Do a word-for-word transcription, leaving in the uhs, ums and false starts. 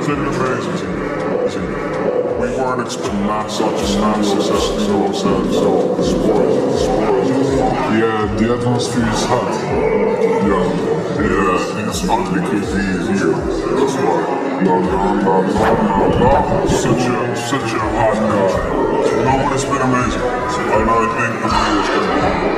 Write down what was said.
been amazing. We weren't expecting that such a massive success, you know what I'm saying? So, it's spoiled, it's spoiled. Yeah, the atmosphere is hot. Yeah, yeah, it's hot because he is here. That's why. La la la la la la. Such a, such a hot guy. You know what, it's been amazing. And I think the video's gonna be